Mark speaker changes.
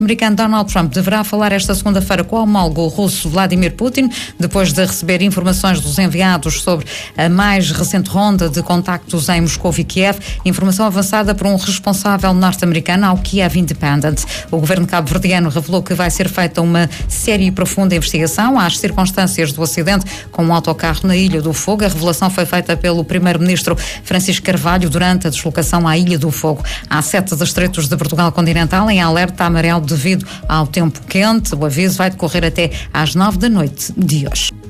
Speaker 1: O americano Donald Trump deverá falar esta segunda-feira com o homólogo russo Vladimir Putin, depois de receber informações dos enviados sobre a mais recente ronda de contactos em Moscou e Kiev, informação avançada por um responsável norte-americano ao Kiev Independent. O governo cabo-verdiano revelou que vai ser feita uma séria e profunda investigação às circunstâncias do acidente com um autocarro na Ilha do Fogo. A revelação foi feita pelo primeiro-ministro Francisco Carvalho durante a deslocação à Ilha do Fogo. Há 7 distritos de Portugal continental em alerta amarelo devido ao tempo quente. O aviso vai decorrer até às 9 da noite de hoje.